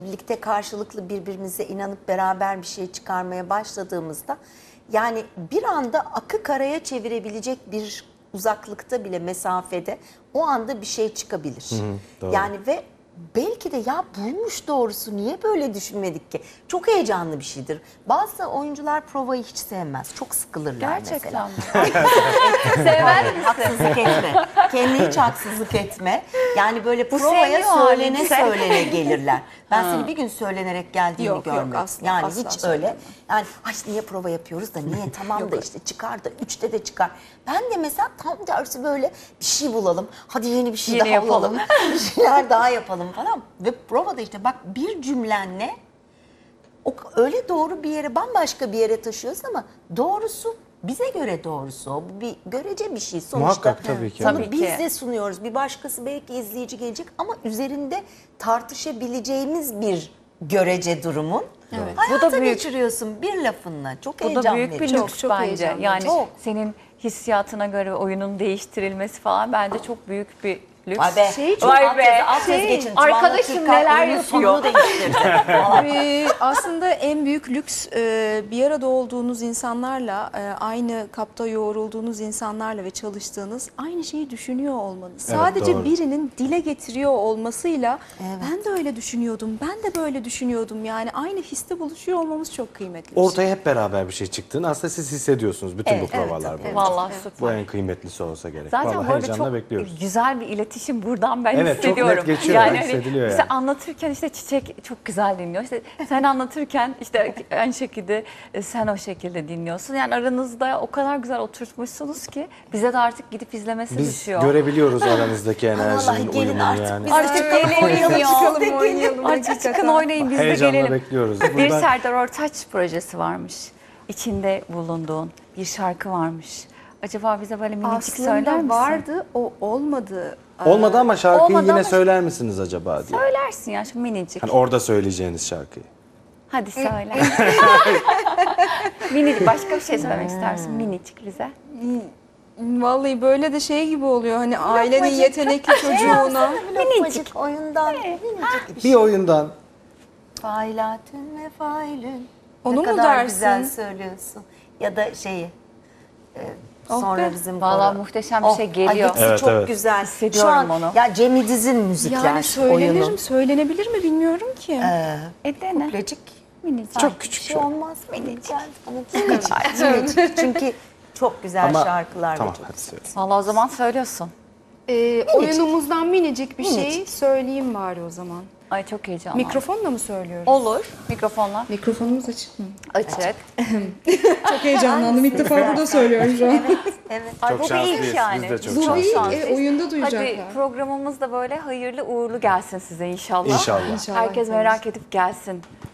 birlikte karşılıklı birbirimize inanıp beraber bir şey çıkarmaya başladığımızda yani bir anda akı karaya çevirebilecek bir uzaklıkta bile mesafede o anda bir şey çıkabilir. Doğru. Yani ve belki de ya buymuş doğrusu niye böyle düşünmedik ki? Çok heyecanlı bir şeydir. Bazı oyuncular provayı hiç sevmez. Çok sıkılırlar Gerçekten mesela. mi? Sevmez misin? Haksızlık etme. Kendine hiç haksızlık etme. Yani böyle provaya sevmiyor söylene halini. söylene gelirler. Ben seni bir gün söylenerek geldiğini Yok, yok, görmedim. asla, Yani asla hiç söylemem. öyle. Yani ay niye prova yapıyoruz da niye tamam da işte çıkar da 3'te de çıkar. Ben de mesela tam tersi böyle bir şey bulalım. Hadi yeni bir şey Yeni daha yapalım. bulalım. Bir şeyler daha yapalım falan. Ve provada işte bak bir cümlenle öyle doğru bir yere, bambaşka bir yere taşıyoruz ama doğrusu bize göre doğrusu o bir görece bir şey sonuçta. Muhakkak, tabii ki. Bunu Tabii biz ki. de sunuyoruz. Bir başkası belki izleyici gelecek ama üzerinde tartışabileceğimiz bir görece durumun. Evet. Hayata Bu da büyük. geçiriyorsun bir lafınla. Çok Bu heyecan da büyük bir verici. lüks çok bence. heyecanlı. Yani Çok. senin hissiyatına göre oyunun değiştirilmesi falan bence çok büyük bir lüks. Vay be. Şeyi çok- Vay be. Alt yazı geçin. Arkadaşım Tuğan'la Türkay neler oyunun yapıyor. sonunu değiştirdi. Aslında en büyük lüks bir arada olduğunuz insanlarla, aynı kapta yoğrulduğunuz insanlarla ve çalıştığınız aynı şeyi düşünüyor olmanız. Sadece doğru. birinin dile getiriyor olmasıyla ben de öyle düşünüyordum, ben de böyle düşünüyordum. Yani aynı histe buluşuyor olmamız çok kıymetli. bir şey. Ortaya hep beraber bir şey çıktığını aslında siz hissediyorsunuz bütün bu provalar boyunca. Vallahi Bu süper. en kıymetlisi olsa gerek. Zaten Vallahi bu arada heyecanla çok bekliyoruz. güzel bir iletişim buradan ben Evet, çok hissediyorum. net geçiyor, hani hissediliyor işte yani. anlatırken işte Çiçek çok güzel dinliyor. İşte sen anlatırken işte aynı şekilde sen o şekilde dinliyorsun. Yani aranızda o kadar güzel oturtmuşsunuz ki bize de artık gidip izlemesi Biz düşüyor. görebiliyoruz aranızdaki Vallahi enerjinin gelin uyumunu artık yani. biz Artık çıkalım gelin oynayalım. ya. Siz de gelin. oynayalım. Artık çıkın Hakikaten. oynayın biz de Heyecanla gelelim. bekliyoruz. Bir Buradan- Serdar Ortaç projesi varmış. İçinde bulunduğun bir şarkı varmış. Acaba bize böyle minicik söyler Aslında misin? vardı, o olmadı. Olmadı ama şarkıyı Olmadı yine ama- söyler misiniz acaba diye. Söylersin ya şu minicik. Hani orada söyleyeceğiniz şarkıyı. Hadi söyle. Minicik başka bir şey söylemek istersin minicik bize. Vallahi böyle de şey gibi oluyor, hani ailenin yetenekli çocuğuna. Minicik oyundan minicik Bir oyundan Failatün ve failün. Onu ne mu kadar dersin? güzel söylüyorsun. Ya da şeyi sonra be. bizim Vallahi koro. muhteşem bir şey Ay, geliyor. hepsi Evet, çok evet. güzel. Hissediyorum Şu an, onu. Ya Cem İdiz'in müzikler Yani söylenir oyunu. mi, söylenebilir mi bilmiyorum ki. Dene. Kuplecik. Minicik. çok küçük Bir şey. şey olmaz. Minicik. Minicik. Çünkü çok güzel Ama şarkılar tamam ve çok hadi güzel. söyle. Vallahi o zaman söylüyorsun. Oyunumuzdan minicik bir şey Minicik. söyleyeyim bari o zaman. Ay çok heyecanlı. Mikrofonla mı söylüyoruz? Olur. Mikrofonla. Mikrofonumuz açık mı? Açık. Çok heyecanlandım. İlk defa burada söylüyorum şu an. Evet. Ay, Çok bu bir şanslıyız, ilk yani. biz de çok Bu Bu bir bir şanslıyız. oyunda duyacaklar. Hadi programımız da böyle hayırlı uğurlu gelsin size inşallah. İnşallah. İnşallah. Herkes merak edip gelsin.